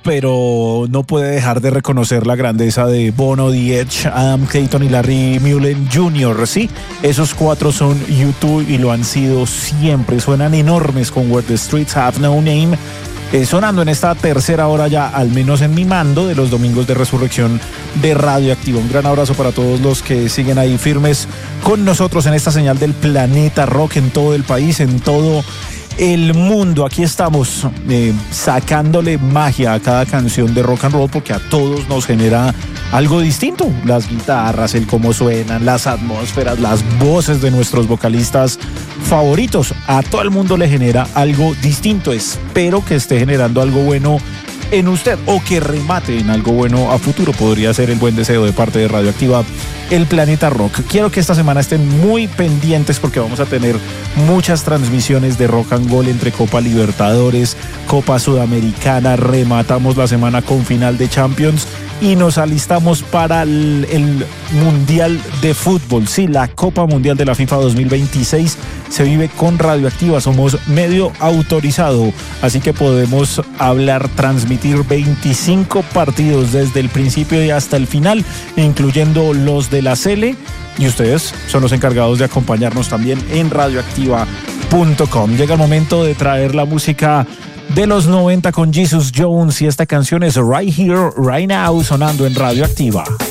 pero no puede dejar de reconocer la grandeza de Bono, The Edge, Adam Clayton y Larry Mullen Jr. Sí, esos cuatro son U2 y lo han sido siempre. Suenan enormes con Where the Streets Have No Name, sonando en esta tercera hora ya, al menos en mi mando, de los domingos de resurrección de Radioactiva. Un gran abrazo para todos los que siguen ahí firmes con nosotros en esta señal del planeta rock en todo el país, en todo el mundo. Aquí estamos sacándole magia a cada canción de rock and roll, porque a todos nos genera algo distinto. Las guitarras, el cómo suenan, las atmósferas, las voces de nuestros vocalistas favoritos. A todo el mundo le genera algo distinto. Espero que esté generando algo bueno en usted, o que remate en algo bueno a futuro. Podría ser el buen deseo de parte de Radioactiva, el Planeta Rock. Quiero que esta semana estén muy pendientes, porque vamos a tener muchas transmisiones de rock and roll entre Copa Libertadores, Copa Sudamericana. Rematamos la semana con final de Champions y nos alistamos para el Mundial de Fútbol. Sí, la Copa Mundial de la FIFA 2026 se vive con Radioactiva. Somos medio autorizado, así que podemos hablar, transmitir 25 partidos desde el principio y hasta el final, incluyendo los de la Sele, y ustedes son los encargados de acompañarnos también en radioactiva.com. Llega el momento de traer la música de los 90 con Jesus Jones, y esta canción es Right Here, Right Now, sonando en Radioactiva.